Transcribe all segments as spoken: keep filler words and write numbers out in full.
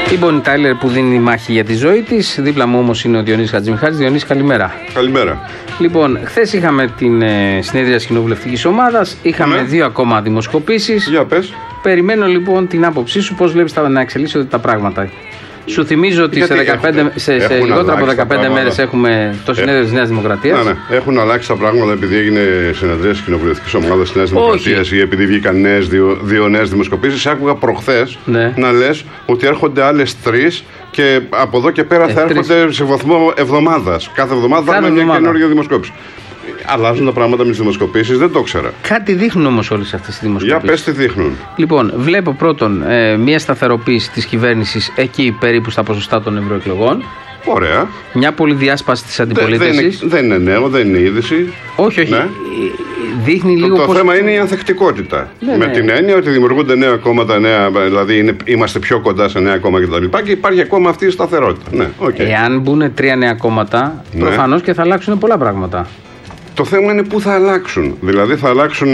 Η Bonnie Tyler που δίνει μάχη για τη ζωή της. Δίπλα μου όμως είναι ο Διονύσης Χατζημιχάλης. Διονύση, καλημέρα. Καλημέρα. Λοιπόν, χθες είχαμε την ε, συνέδρια της κοινοβουλευτικής ομάδας. Είχαμε ναι. δύο ακόμα δημοσκοπήσεις. Για πες. Περιμένω λοιπόν την άποψή σου, πώς βλέπεις να εξελίσσονται τα πράγματα. Σου θυμίζω ότι σε, δεκαπέντε, έχουν, σε, σε λιγότερα από δεκαπέντε μέρες έχουμε το συνέδριο της Νέας Δημοκρατίας. Ναι, ναι. Έχουν αλλάξει τα πράγματα επειδή έγινε συνεδρία της κοινοβουλευτικής ομάδας της Νέας Δημοκρατίας ή επειδή βγήκαν νέες, δύο, δύο νέες δημοσκοπήσεις. Άκουγα προχθές ναι. να λες ότι έρχονται άλλες τρεις και από εδώ και πέρα ε, θα τρεις. έρχονται σε βαθμό εβδομάδας. Κάθε εβδομάδα θα έχουμε μια καινούργια δημοσκόπηση. Αλλάζουν τα πράγματα με τις δημοσκοπήσεις, δεν το ήξερα. Κάτι δείχνουν όμως όλες αυτές τις δημοσκοπήσεις. Για πες τι δείχνουν. Λοιπόν, βλέπω πρώτον ε, μια σταθεροποίηση της κυβέρνησης εκεί περίπου στα ποσοστά των ευρωεκλογών. Ωραία. Μια πολυδιάσπαση της αντιπολίτευσης. Δεν, δεν, είναι, δεν είναι νέο, δεν είναι είδηση. Όχι, όχι. Ναι. Δείχνει λίγο το, το πώς... θέμα είναι η ανθεκτικότητα. Ναι, με ναι. την έννοια ότι δημιουργούνται νέα κόμματα, νέα, δηλαδή είναι, είμαστε πιο κοντά σε νέα κόμματα κτλ. Και, και υπάρχει ακόμα αυτή η σταθερότητα. Ναι, okay. Εάν μπουν τρία νέα κόμματα, ναι. προφανώς και θα αλλάξουν πολλά πράγματα. Το θέμα είναι πού θα αλλάξουν. Δηλαδή θα αλλάξουν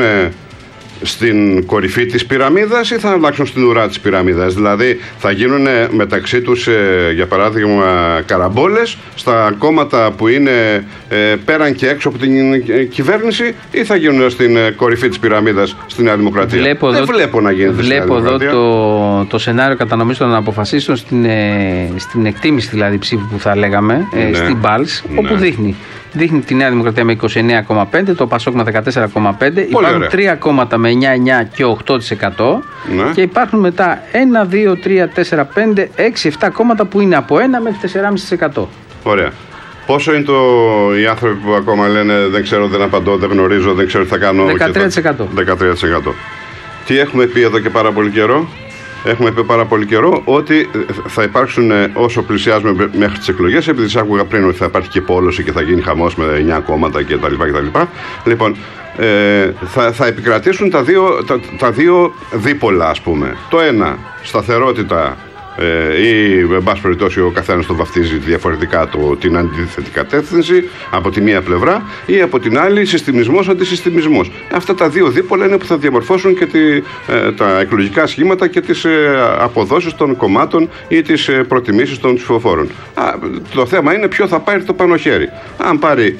στην κορυφή της πυραμίδας ή θα αλλάξουν στην ουρά της πυραμίδας. Δηλαδή θα γίνουν μεταξύ τους, για παράδειγμα, καραμπόλες στα κόμματα που είναι πέραν και έξω από την κυβέρνηση ή θα γίνουν στην κορυφή της πυραμίδας στην Νέα Δημοκρατία. Βλέπω Δεν εδώ, βλέπω να γίνεται στην Νέα Δημοκρατία. Βλέπω εδώ το, το σενάριο κατανομής των αποφασίσεων στην, στην εκτίμηση δηλαδή ψήφου που θα λέγαμε, ναι. στην Πάλς, ναι. όπου δείχνει. Δείχνει τη Νέα Δημοκρατία με είκοσι εννέα κόμμα πέντε τοις εκατό, το ΠΑΣΟΚ με δεκατέσσερα κόμμα πέντε τοις εκατό. Υπάρχουν ωραία. τρία κόμματα με εννιά κόμμα εννιά και οκτώ τοις εκατό. Ναι. Και υπάρχουν μετά ένα, δύο, τρία, τέσσερα, πέντε, έξι, επτά κόμματα που είναι από ένα μέχρι τέσσερα κόμμα πέντε τοις εκατό. Ωραία. Πόσο είναι το, οι άνθρωποι που ακόμα λένε δεν ξέρω, δεν απαντώ, δεν γνωρίζω, δεν ξέρω τι θα κάνω. δεκατρία τοις εκατό. δεκατρία τοις εκατό. Τι έχουμε πει εδώ και πάρα πολύ καιρό? Έχουμε πει πάρα πολύ καιρό ότι θα υπάρξουν όσο πλησιάζουμε μέχρι τις εκλογές, επειδή άκουγα πριν ότι θα υπάρχει και πόλωση και θα γίνει χαμός με εννιά κόμματα κτλ. Λοιπόν, ε, θα, θα επικρατήσουν τα δύο, τα, τα δύο δίπολα, ας πούμε. Το ένα, σταθερότητα. Ε, ή εν πάση περιπτώσει ο καθένας το βαφτίζει διαφορετικά το, την αντίθετη κατεύθυνση από τη μία πλευρά ή από την άλλη συστημισμός αντισυστημισμός. Αυτά τα δύο δίπολα είναι που θα διαμορφώσουν και τη, ε, τα εκλογικά σχήματα και τις ε, αποδόσεις των κομμάτων ή τις ε, προτιμήσεις των ψηφοφόρων. Α, το θέμα είναι ποιο θα πάρει το πάνω χέρι. Αν πάρει,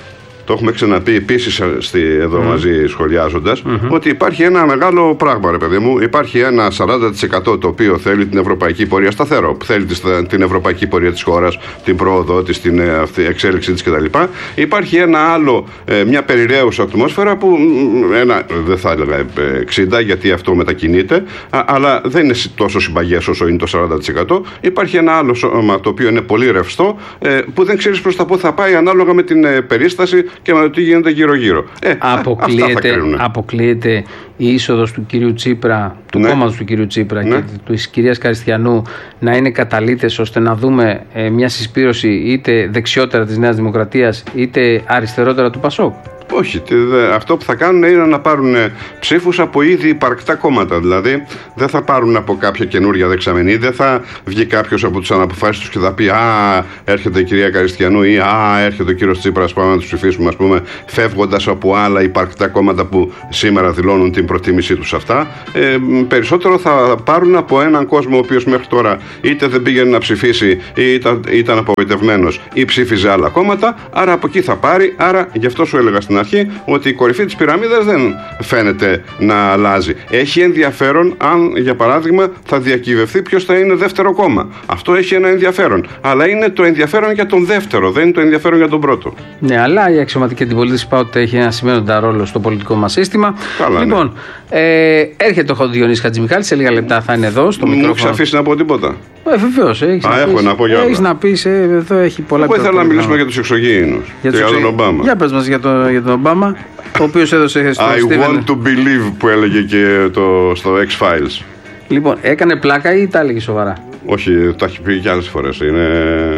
το έχουμε ξαναπεί επίσης εδώ mm. μαζί σχολιάζοντας, mm-hmm. ότι υπάρχει ένα μεγάλο πράγμα, ρε παιδί μου. Υπάρχει ένα σαράντα τοις εκατό το οποίο θέλει την ευρωπαϊκή πορεία σταθερό, που θέλει την ευρωπαϊκή πορεία της χώρας, την πρόοδο της, την εξέλιξη της κτλ. Υπάρχει ένα άλλο, μια περιραίουσα ατμόσφαιρα που, ένα, δεν θα έλεγα εξήντα γιατί αυτό μετακινείται, αλλά δεν είναι τόσο συμπαγές όσο είναι το σαράντα τοις εκατό. Υπάρχει ένα άλλο σώμα το οποίο είναι πολύ ρευστό, που δεν ξέρεις προς τα πού θα πάει ανάλογα με την περίσταση και με το τι γίνεται γύρω-γύρω. Ε, αποκλείεται, αποκλείεται η είσοδος του κυρίου Τσίπρα, του ναι. κόμματος του κυρίου Τσίπρα ναι. και της κυρίας Καριστιανού να είναι καταλύτες ώστε να δούμε ε, μια συσπήρωση είτε δεξιότερα της Νέας Δημοκρατίας είτε αριστερότερα του ΠΑΣΟΚ. Όχι, αυτό που θα κάνουν είναι να πάρουν ψήφους από ήδη υπαρκτά κόμματα. Δηλαδή δεν θα πάρουν από κάποια καινούρια δεξαμενή, δεν θα βγει κάποιος από τους αναποφάσεις τους και θα πει «Α, έρχεται η κυρία Καριστιανού» ή «Α, έρχεται ο κύριος Τσίπρας, πάμε να τους ψηφίσουμε», ας πούμε, φεύγοντας από άλλα υπαρκτά κόμματα που σήμερα δηλώνουν την προτίμησή τους αυτά. Ε, περισσότερο θα πάρουν από έναν κόσμο ο οποίος μέχρι τώρα είτε δεν πήγαινε να ψηφίσει ή ήταν, ήταν απογοητευμένος ή ψήφιζε άλλα κόμματα. Άρα από εκεί θα πάρει. Άρα γι' αυτό σου έλεγα στην αρχή ότι η κορυφή της πυραμίδας δεν φαίνεται να αλλάζει. Έχει ενδιαφέρον αν, για παράδειγμα, θα διακυβευτεί ποιος θα είναι δεύτερο κόμμα. Αυτό έχει ένα ενδιαφέρον. Αλλά είναι το ενδιαφέρον για τον δεύτερο, δεν είναι το ενδιαφέρον για τον πρώτο. Ναι, αλλά η αξιωματική αντιπολίτευση πάντοτε έχει ένα σημαίνοντα ρόλο στο πολιτικό μας σύστημα. Καλά, λοιπόν, ναι. ε, έρχεται ο Διονύσης Χατζημιχάλης, σε λίγα λεπτά θα είναι εδώ στο μικρόφωνο. Μου έχεις αφήσει να πω τίποτα? Ε, βεβαίως. Έχεις Α, να έχω πεις, να πω για έχεις να πεις, ε, εδώ έχει πολλά. Εγώ ήθελα να μιλήσουμε για τους εξωγήινους και για τον Ομπάμα. Για πες μας για, το, για τον Ομπάμα, ο οποίος έδωσε στο I Steven... want to believe που έλεγε και το, στο X-Files. Λοιπόν, έκανε πλάκα ή τα έλεγε σοβαρά? Όχι, τα έχει πει και άλλες φορές. Είναι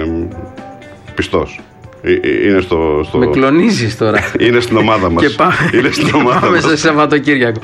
πιστός. Είναι στο, στο... Με κλονίζεις τώρα. Είναι στην ομάδα μας. Και πάμε, είναι στην και ομάδα πάμε μας. σε Σαββατοκύριακο.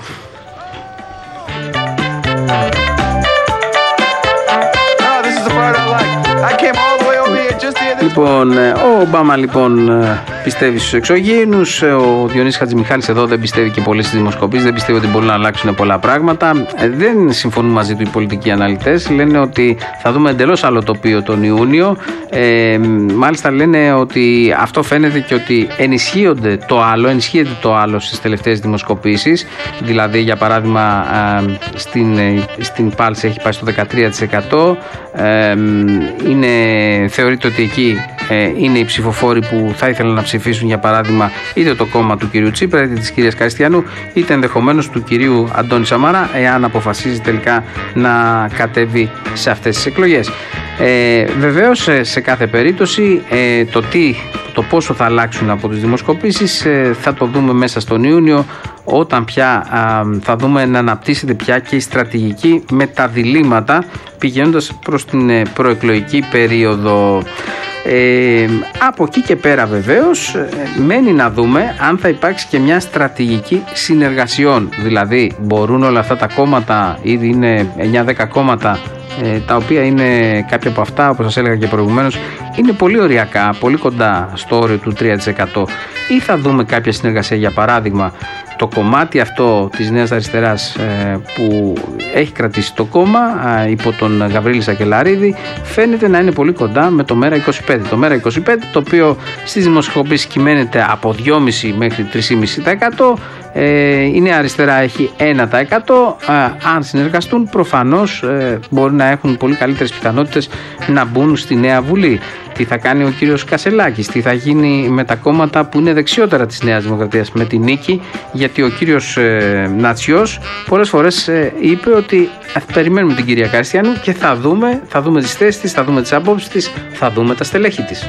Λοιπόν, ο Ομπάμα λοιπόν πιστεύει στους εξωγήινους, ο Διονύσης Χατζημιχάλης εδώ δεν πιστεύει και πολύ στις δημοσκοπήσεις, δεν πιστεύει ότι μπορούν να αλλάξουν πολλά πράγματα. Δεν συμφωνούν μαζί του οι πολιτικοί αναλυτές, λένε ότι θα δούμε εντελώς άλλο τοπίο τον Ιούνιο. Ε, μάλιστα λένε ότι αυτό φαίνεται και ότι ενισχύονται το άλλο, ενισχύεται το άλλο στις τελευταίες δημοσκοπήσεις. Δηλαδή, για παράδειγμα, στην, στην Pulse έχει πάει στο δεκατρία τοις εκατό. Ε, είναι, θεωρείται ότι εκεί ε, είναι οι ψηφοφόροι που θα ήθελαν να ψηφίσουν, για παράδειγμα, είτε το κόμμα του κυρίου Τσίπρα, είτε της κυρίας Καριστιανού, είτε ενδεχομένως του κυρίου Αντώνη Σαμαρά, εάν αποφασίζει τελικά να κατέβει σε αυτές τις εκλογές. Ε, βεβαίως, σε κάθε περίπτωση, ε, το τι, το πόσο θα αλλάξουν από τις δημοσκοπήσεις ε, θα το δούμε μέσα στον Ιούνιο, όταν πια α, θα δούμε να αναπτύσσεται πια και η στρατηγική με τα διλήμματα πηγαίνοντας προς την ε, προεκλογική περίοδο. Ε, από εκεί και πέρα βεβαίως ε, μένει να δούμε αν θα υπάρξει και μια στρατηγική συνεργασιών. Δηλαδή, μπορούν όλα αυτά τα κόμματα, ήδη είναι εννιά δέκα κόμματα, ε, τα οποία είναι κάποια από αυτά, όπως σας έλεγα και προηγουμένως, είναι πολύ οριακά, πολύ κοντά στο όριο του τρία τοις εκατό, ή θα δούμε κάποια συνεργασία, για παράδειγμα το κομμάτι αυτό της Νέας Αριστεράς ε, που έχει κρατήσει το κόμμα ε, υπό τον Γαβρίλη Σακελαρίδη, φαίνεται να είναι πολύ κοντά με το Μέρα είκοσι πέντε. Το Μέρα είκοσι πέντε, το οποίο στις δημοσκοπήσεις κυμαίνεται από δυόμισι τοις εκατό μέχρι τρία κόμμα πέντε τοις εκατό. Ε, η Νέα Αριστερά έχει ένα τοις εκατό. Ε, αν συνεργαστούν, προφανώς ε, μπορεί να έχουν πολύ καλύτερες πιθανότητες να μπουν στη Νέα Βουλή. Τι θα κάνει ο κύριος Κασελάκης, τι θα γίνει με τα κόμματα που είναι δεξιότερα της Νέας Δημοκρατίας με την νίκη, γιατί ο κύριος ε, Νατσιός πολλές φορές ε, είπε ότι περιμένουμε την κυρία Καριστιανού και θα δούμε, θα δούμε τις θέσεις της, θα δούμε τις απόψεις της, θα δούμε τα στελέχη της.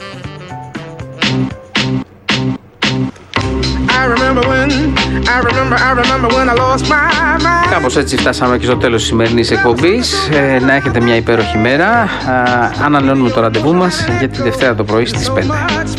Κάπως έτσι φτάσαμε και στο τέλος της σημερινής εκπομπής. Ε, να έχετε μια υπέροχη μέρα. Ε, ανανεώνουμε το ραντεβού μας για τη Δευτέρα το πρωί στις πέντε.